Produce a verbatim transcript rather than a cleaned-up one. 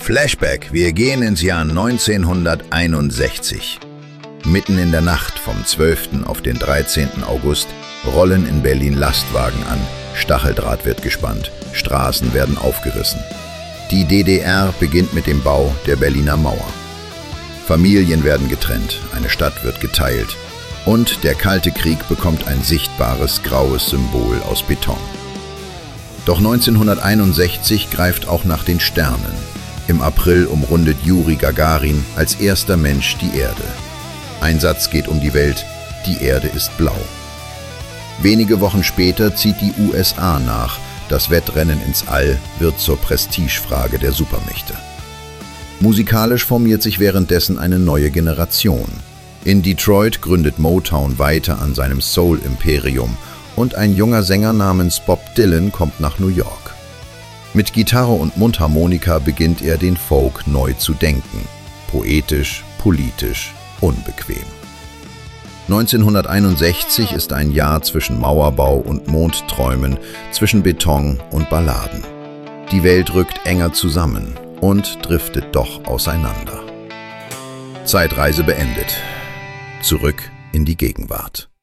Flashback, wir gehen ins Jahr neunzehnhunderteinundsechzig. Mitten in der Nacht vom zwölften auf den dreizehnten August rollen in Berlin Lastwagen an, Stacheldraht wird gespannt, Straßen werden aufgerissen. Die D D R beginnt mit dem Bau der Berliner Mauer. Familien werden getrennt, eine Stadt wird geteilt und der Kalte Krieg bekommt ein sichtbares graues Symbol aus Beton. Doch neunzehnhunderteinundsechzig greift auch nach den Sternen. Im April umrundet Juri Gagarin als erster Mensch die Erde. Ein Satz geht um die Welt: Die Erde ist blau. Wenige Wochen später zieht die U S A nach. Das Wettrennen ins All wird zur Prestigefrage der Supermächte. Musikalisch formiert sich währenddessen eine neue Generation. In Detroit gründet Motown weiter an seinem Soul-Imperium und ein junger Sänger namens Bob Dylan kommt nach New York. Mit Gitarre und Mundharmonika beginnt er, den Folk neu zu denken. Poetisch, politisch, unbequem. neunzehnhunderteinundsechzig ist ein Jahr zwischen Mauerbau und Mondträumen, zwischen Beton und Balladen. Die Welt rückt enger zusammen und driftet doch auseinander. Zeitreise beendet. Zurück in die Gegenwart.